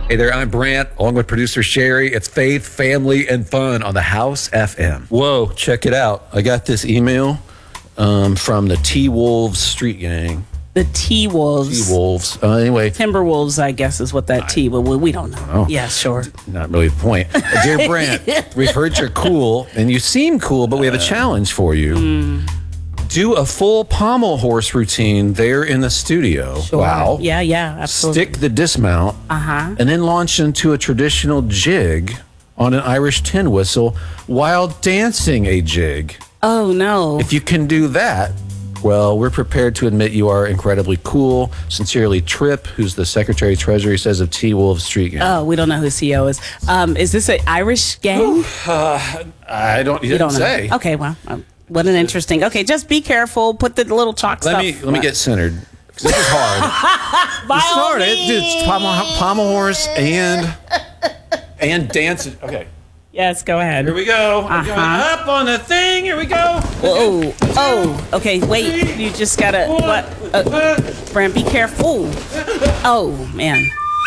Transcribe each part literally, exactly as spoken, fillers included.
Hey there, I'm Brant, along with producer Sherry. It's faith, family, and fun on the House F M. Whoa, check it out. I got this email um, from the T-Wolves Street Gang. The T-Wolves. T-Wolves. Uh, anyway. Timberwolves, I guess, is what that T, but we, we don't know. Oh. Yeah, sure. Not really the point. Uh, Dear Brant, we've heard you're cool, and you seem cool, but we have a challenge for you. Mm. Do a full pommel horse routine there in the studio. Sure. Wow. Yeah, yeah, absolutely. Stick the dismount. Uh-huh. And then launch into a traditional jig on an Irish tin whistle while dancing a jig. Oh, no. If you can do that, well, we're prepared to admit you are incredibly cool. Sincerely, Trip, who's the Secretary Treasury, says of T-Wolves Street Gang. Oh, we don't know who C E O is. Um, is this an Irish gang? Uh, I don't, you, You didn't don't know. say. Okay, well, um, what an interesting. Okay, just be careful. Put the little chalk Let stuff. me let me get centered. 'Cause this is hard. By This is all hard. It- means. It's pommel, pommel horse and and dance. Okay, Yes, go ahead. here we go. I'm going Uh-huh. up on the thing. Here we go. Oh, oh, okay, wait. You just gotta, what? Uh, Brant, be careful. Oh, man.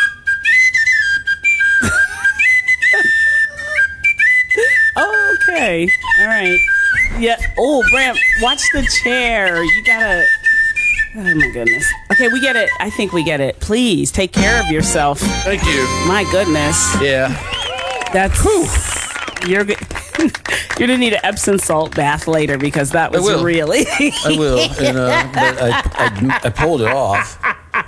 Okay, all right. Yeah, oh, Brant, watch the chair. You gotta, oh my goodness. Okay, we get it. I think we get it. Please, take care of yourself. Thank you. My goodness. Yeah. That's, you're good. You're gonna need an Epsom salt bath later because that was will. really. I will. And, uh, but I, I, I pulled it off.